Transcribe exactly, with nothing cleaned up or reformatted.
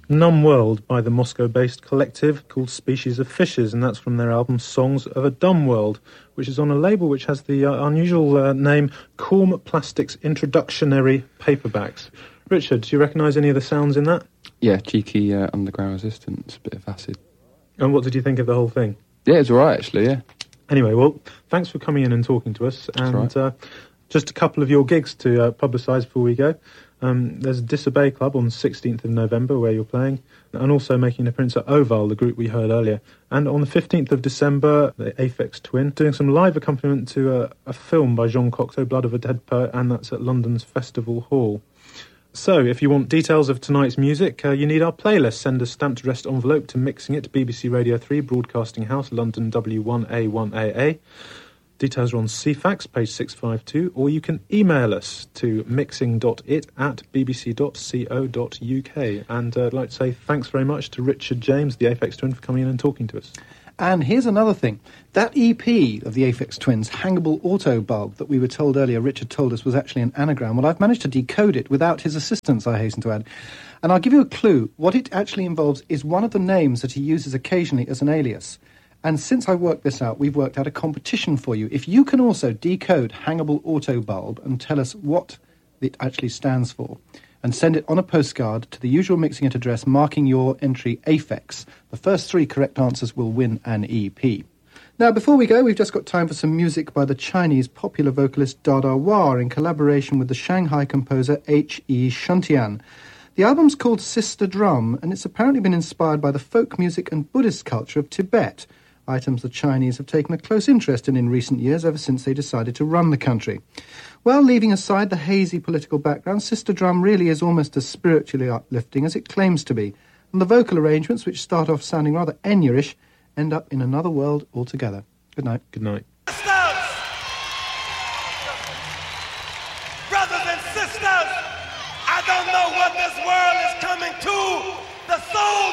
Numb World by the Moscow-based collective called Species of Fishes, and that's from their album Songs of a Dumb World, which is on a label which has the uh, unusual uh, name Corm Plastics Introductionary Paperbacks. Richard, do you recognise any of the sounds in that? Yeah, cheeky uh, underground resistance, bit of acid. And what did you think of the whole thing? Yeah, it's all right, actually, yeah. Anyway, well, thanks for coming in and talking to us. That's and right. uh, just a couple of your gigs to uh, publicise before we go. Um, there's Disobey Club on the sixteenth of November where you're playing, and also making an appearance at Oval, the group we heard earlier. And on the fifteenth of December, the Aphex Twin, doing some live accompaniment to a, a film by Jean Cocteau, Blood of a Dead Poet, and that's at London's Festival Hall. So, if you want details of tonight's music, uh, you need our playlist. Send a stamped addressed envelope to Mixing It, B B C Radio three, Broadcasting House, London W one A one A A. Details are on C FAX, page six five two, or you can email us to mixing.it at bbc.co.uk. And uh, I'd like to say thanks very much to Richard James, the Aphex Twin, for coming in and talking to us. And here's another thing. That E P of the Aphex Twins, Hangable Auto Bulb, that we were told earlier, Richard told us was actually an anagram. Well, I've managed to decode it without his assistance, I hasten to add. And I'll give you a clue. What it actually involves is one of the names that he uses occasionally as an alias. And since I've worked this out, we've worked out a competition for you. If you can also decode Hangable Auto Bulb and tell us what it actually stands for, and send it on a postcard to the usual Mixing It address marking your entry Aphex, the first three correct answers will win an E P. Now, before we go, we've just got time for some music by the Chinese popular vocalist Dada Wah in collaboration with the Shanghai composer H E Shuntian. The album's called Sister Drum, and it's apparently been inspired by the folk music and Buddhist culture of Tibet, items the Chinese have taken a close interest in in recent years, ever since they decided to run the country. Well, leaving aside the hazy political background, Sister Drum really is almost as spiritually uplifting as it claims to be, and the vocal arrangements, which start off sounding rather Enya-ish, end up in another world altogether. Good night. Good night. Sisters! Brothers and sisters, I don't know what this world is coming to. The soul